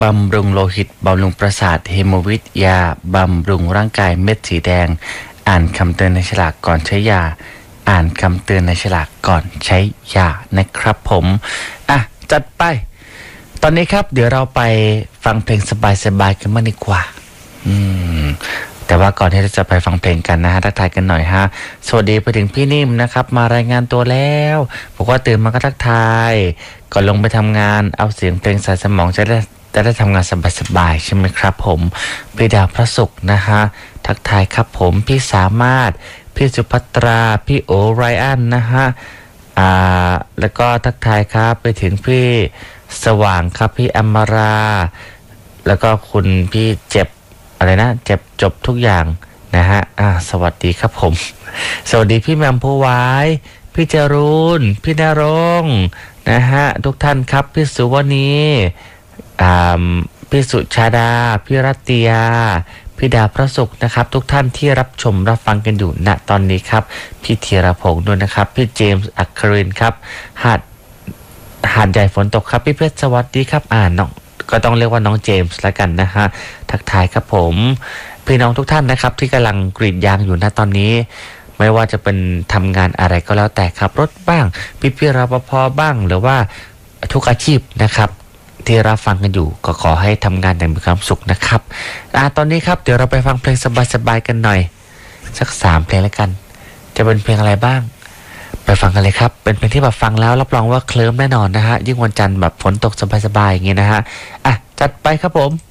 บำรุงโลหิตบำรุงประสาทเฮโมวิตยาบำรุงร่างกายเม็ดสีแดงอ่านคำเตือนในฉลากก่อนใช้ยาอ่านคำเตือนในฉลากก่อนใช้ยานะครับผมจัดไปตอนนี้ครับเดี๋ยวเราไปฟังเพลงสบายๆกันมากดีกว่าแต่ว่าก่อนที่จะไปฟังเพลงกันนะฮะทักทายกันหน่อยฮะสวัสดีไปถึงพี่นิ่มนะครับมารายงานตัวแล้วบอกว่าตื่นมาก็ทักทายก่อนลงไปทำงานเอาเสียงเพลงใส่สมองจะได้ทำงานสบายๆใช่ไหมครับผมพี่ดาวพระศุกร์นะฮะทักทายครับผมพี่สามารถพี่สุภัตราพี่โอไรอันนะฮะแล้วก็ทักทายครับไปถึงพี่สว่างครับพี่อมราแล้วก็คุณพี่เจ็บอะไรนะเจ็บจบทุกอย่างนะฮะสวัสดีครับผมสวัสดีพี่แมมผู้ไว้พี่จรูนพี่นรงค์นะฮะทุกท่านครับพี่สุวณีพี่สุชาดาพี่รัตติยาพี่ดาพระศุกร์นะครับทุกท่านที่รับชมรับฟังกันอยู่ณตอนนี้ครับพี่ธีรพงษ์ด้วยนะครับพี่เจมส์อัครินครับหาดใหญ่ฝนตกครับพี่เพชรสวัสดีครับน้องก็ต้องเรียกว่าน้องเจมส์แล้วกันนะฮะทักทายครับผมพี่น้องทุกท่านนะครับที่กำลังกรีดยางอยู่ณตอนนี้ไม่ว่าจะเป็นทำงานอะไรก็แล้วแต่ขับรถบ้างพี่รปภบ้างหรือว่าทุกอาชีพนะครับที่รับฟังกันอยู่ก็ขอให้ทำงานอย่างมีความสุขนะครับตอนนี้ครับเดี๋ยวเราไปฟังเพลงสบายๆกันหน่อยสัก3เพลงแล้วกันจะเป็นเพลงอะไรบ้างไปฟังกันเลยครับเป็นเพลงที่แบบฟังแล้วรับรองว่าเคลิ้มแน่นอนนะฮะยิ่งวันจันทร์แบบฝนตกสบายๆอย่างงี้นะฮะจัดไปครับผม